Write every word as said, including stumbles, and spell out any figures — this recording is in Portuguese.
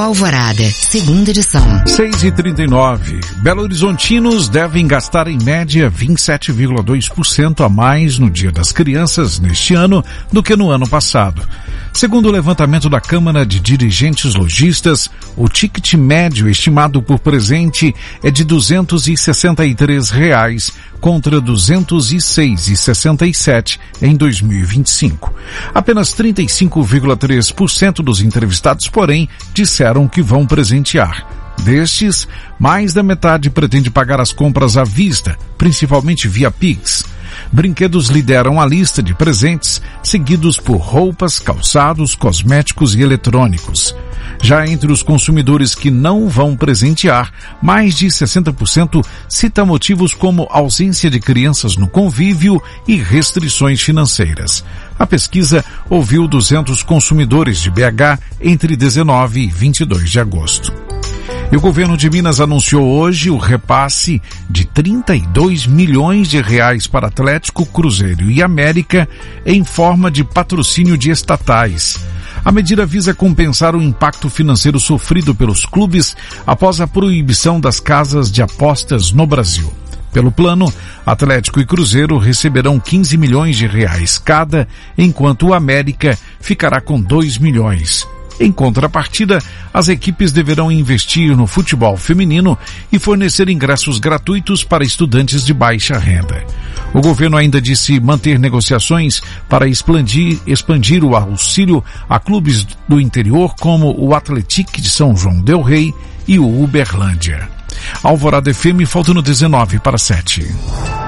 Alvorada, segunda edição. seis e trinta e nove. Belo Horizontinos devem gastar em média vinte e sete vírgula dois por cento a mais no Dia das Crianças neste ano do que no ano passado. Segundo o levantamento da Câmara de Dirigentes Lojistas, o ticket médio estimado por presente é de duzentos e sessenta e três reais contra duzentos e seis reais e sessenta e sete centavos em dois mil e vinte e cinco. Apenas trinta e cinco vírgula três por cento dos entrevistados, porém, disseram que vão presentear. Destes, mais da metade pretende pagar as compras à vista, principalmente via Pix. Brinquedos lideram a lista de presentes, seguidos por roupas, calçados, cosméticos e eletrônicos. Já entre os consumidores que não vão presentear, mais de sessenta por cento cita motivos como ausência de crianças no convívio e restrições financeiras. A pesquisa ouviu duzentos consumidores de B H entre dezenove e vinte e dois de agosto. E o governo de Minas anunciou hoje o repasse de trinta e dois milhões de reais para Atlético, Cruzeiro e América em forma de patrocínio de estatais. A medida visa compensar o impacto financeiro sofrido pelos clubes após a proibição das casas de apostas no Brasil. Pelo plano, Atlético e Cruzeiro receberão quinze milhões de reais cada, enquanto o América ficará com dois milhões. Em contrapartida, as equipes deverão investir no futebol feminino e fornecer ingressos gratuitos para estudantes de baixa renda. O governo ainda disse manter negociações para expandir, expandir o auxílio a clubes do interior como o Atlético de São João del Rei e o Uberlândia. Alvorada F M, faltando dezenove para sete.